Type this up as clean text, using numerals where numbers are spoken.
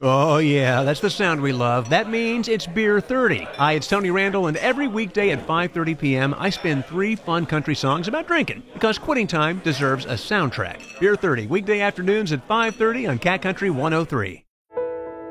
Oh, yeah, that's the sound we love. That means it's Beer 30. Hi, it's Tony Randall, and every weekday at 5:30 p.m., I spin 3 fun country songs about drinking, because quitting time deserves a soundtrack. Beer 30, weekday afternoons at 5:30 on Cat Country 103.